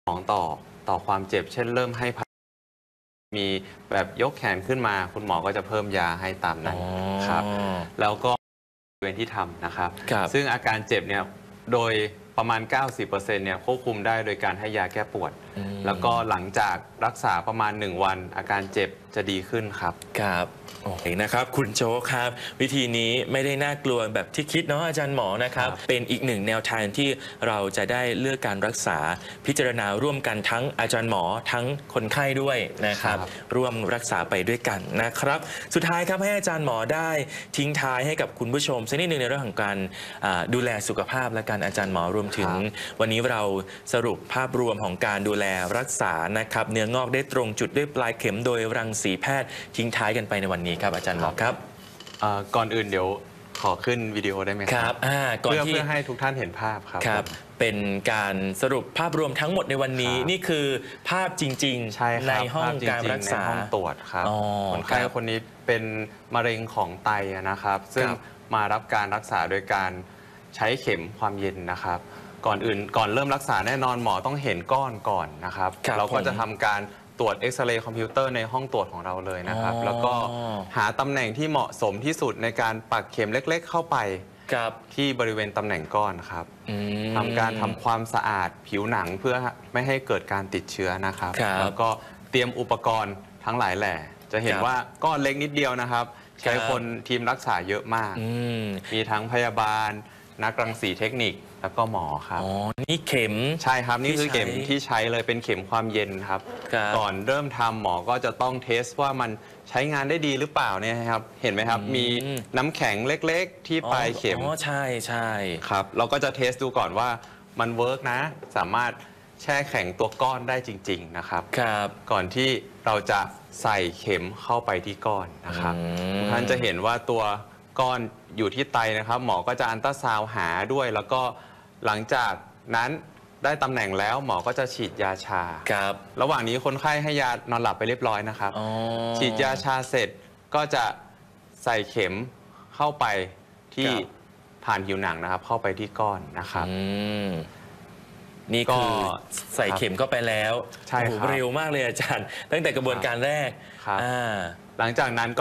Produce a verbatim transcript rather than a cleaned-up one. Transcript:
ของต่อต่อความเจ็บเช่นเริ่มให้มีแบบยกแขนขึ้นมาคุณหมอก็จะเพิ่มยาให้ตามนั้นครับแล้วก็บริเวณที่ทำนะครับซึ่งอาการเจ็บเนี่ยโดยประมาณ เก้าสิบเปอร์เซ็นต์ เนี่ยควบคุมได้โดยการให้ยาแก้ปวดแล้วก็หลังจากรักษาประมาณหนึ่งวันอาการเจ็บจะดีขึ้นครับครับโอเคนะครับคุณโจ๊กครับวิธีนี้ไม่ได้น่ากลัวแบบที่คิดเนาะอาจารย์หมอนะครับเป็นอีกหนึ่งแนวทางที่เราจะได้เลือกการรักษาพิจารณาร่วมกันทั้งอาจารย์หมอทั้งคนไข้ด้วยนะครับร่วมรักษาไปด้วยกันนะครับสุดท้ายครับให้อาจารย์หมอได้ทิ้งท้ายให้กับคุณผู้ชมสักนิดหนึ่งในเรื่องของการดูแลสุขภาพและการอาจารย์หมอรวมถึงวันนี้เราสรุปภาพรวมของการดูแลรักษานะครับเนื้องอกได้ตรงจุดด้วยปลายเข็มโดยรังสีแพทย์ทิ้งท้ายกันไปในวันนี้ครับอาจารย์หมอครับก่อนอื่นเดี๋ยวขอขึ้นวิดีโอได้ไหมครับเพื่อเพื่อให้ทุกท่านเห็นภาพครับครับเป็นการสรุปภาพรวมทั้งหมดในวันนี้นี่คือภาพจริงๆในห้องการรักษาในห้องตรวจครับคนไข้คนนี้เป็นมะเร็งของไตนะครับซึ่งมารับการรักษาโดยการใช้เข็มความเย็นนะครับก่อนอื่นก่อนเริ่มรักษาแน่นอนหมอต้องเห็นก้อนก่อนนะครับเราก็จะทำการตรวจเอ็กซเรย์คอมพิวเตอร์ในห้องตรวจของเราเลยนะครับแล้วก็หาตำแหน่งที่เหมาะสมที่สุดในการปักเข็มเล็กๆเข้าไปที่บริเวณตำแหน่งก้อนครับทำการทำความสะอาดผิวหนังเพื่อไม่ให้เกิดการติดเชื้อนะครับแล้วก็เตรียมอุปกรณ์ทั้งหลายแหล่จะเห็นว่าก้อนเล็กนิดเดียวนะครับใช้คนทีมรักษาเยอะมากมีทั้งพยาบาลนักรังสีเทคนิคแล้วก็หมอครับอ๋อนี่เข็มใช่ครับนี่คือเข็มที่ใช้เลยเป็นเข็มความเย็นครับก่อนเริ่มทำหมอก็จะต้องเทสว่ามันใช้งานได้ดีหรือเปล่าเนี่ยครับเห็นไหมครับมีน้ำแข็งเล็กๆที่ปลายเข็มอ๋อใช่ใช่ครับเราก็จะเทสดูก่อนว่ามันเวิร์กนะสามารถแช่แข็งตัวก้อนได้จริงๆนะครับครับก่อนที่เราจะใส่เข็มเข้าไปที่ก้อนนะครับท่านจะเห็นว่าตัวก้อนอยู่ที่ไตนะครับหมอก็จะอัลตราซาวด์หาด้วยแล้วก็หลังจากนั้นได้ตำแหน่งแล้วหมอก็จะฉีดยาชาครับระหว่างนี้คนไข้ให้ยานอนหลับไปเรียบร้อยนะครับฉีดยาชาเสร็จก็จะใส่เข็มเข้าไปที่ผ่านผิวหนังนะครับเข้าไปที่ก้อนนะครับนี่คือใส่เข็มเข้าไปแล้วใช่ครับเร็วมากเลยอาจารย์ตั้งแต่กระบวนการแรกหลังจากนั้นก็